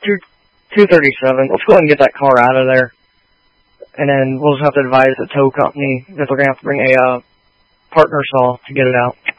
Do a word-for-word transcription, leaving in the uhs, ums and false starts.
two two thirty seven. Let's go ahead and get that car out of there, and then we'll just have to advise the tow company that they're gonna have to bring a uh, partner saw to get it out.